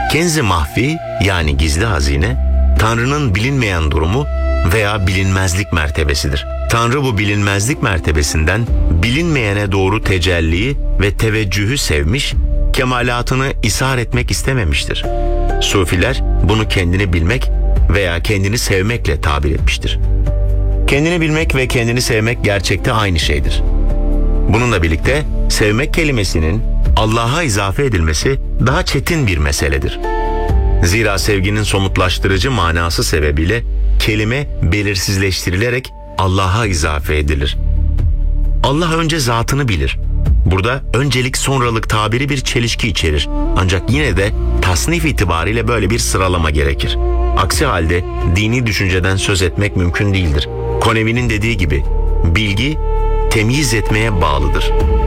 Kenz-i mahfi yani gizli hazine, Tanrı'nın bilinmeyen durumu veya bilinmezlik mertebesidir. Tanrı bu bilinmezlik mertebesinden bilinmeyene doğru tecelliyi ve teveccühü sevmiş, kemalatını ishar etmek istememiştir. Sufiler bunu kendini bilmek veya kendini sevmekle tabir etmiştir. Kendini bilmek ve kendini sevmek gerçekte aynı şeydir. Bununla birlikte sevmek kelimesinin Allah'a izafe edilmesi daha çetin bir meseledir. Zira sevginin somutlaştırıcı manası sebebiyle kelime belirsizleştirilerek Allah'a izafe edilir. Allah önce zatını bilir. Burada öncelik sonralık tabiri bir çelişki içerir. Ancak yine de tasnif itibariyle böyle bir sıralama gerekir. Aksi halde dini düşünceden söz etmek mümkün değildir. Konevi'nin dediği gibi bilgi temyiz etmeye bağlıdır.